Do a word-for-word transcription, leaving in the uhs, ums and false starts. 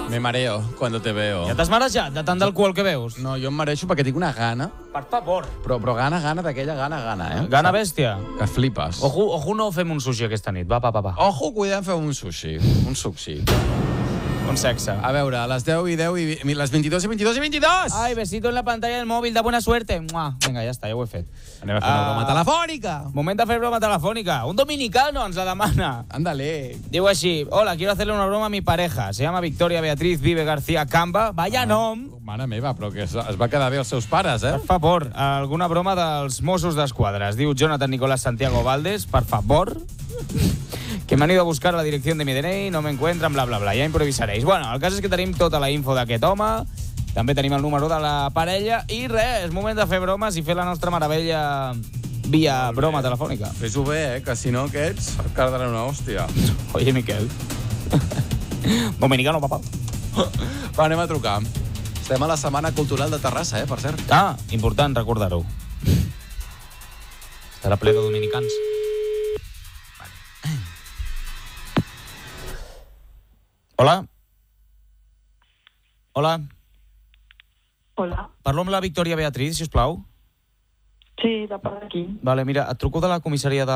Me mareo cuando te veo. Ja t'has marejat de tant d'alcohol que veus? No, jo em mereixo perquè tinc una gana, Per favor. però, però gana, gana d'aquella gana, gana, eh? Gana bèstia. Que flipes. Ojo, ojo, no fem un sushi aquesta nit. Va, va, va, va. Ojo, cuidem, fem un sushi. Un sushi. Un sexe. A veure, a les deu i deu i... les vint-i-dos i vint-i-dos i vint-i-dos! Ai, besito en la pantalla del mòbil, de buena suerte. Mua. Vinga, ja està, ja ho he fet. Anem a fer una Ah. broma telefònica. Moment de fer broma telefònica. Un dominicano ens la demana. Ándale. Diu així: hola, quiero hacerle una broma a mi pareja. Se llama Victoria Beatriz Vive García Camba. Vaya nom. Mare meva, però que es, es va quedar bé els seus pares, eh? Per favor, alguna broma dels Mossos d'Esquadra. Es diu Jonathan Nicolás Santiago Valdes. Per favor. Que m'han ido a buscar a la dirección de mi D N I, no me encuentran, bla, bla, bla. Ja improvisaréis. Bueno, el cas és que tenim tota la info d'aquest home, també tenim el número de la parella, i res, és moment de fer bromes i fer la nostra meravella via broma telefònica. Fes-ho bé, eh? Que si no aquests et cardaran una hòstia. Oye, Miquel. Dominicano, papà. Va, anem a trucar. Estem a la Setmana Cultural de Terrassa, eh, per cert. Ah, important recordar-ho. Estarà ple de dominicans. Hola. Hola. Hola. Parlo amb la Victoria Beatriz, si us plau. Sí, de part d'aquí. Vale, mira, et truco de la comissaria de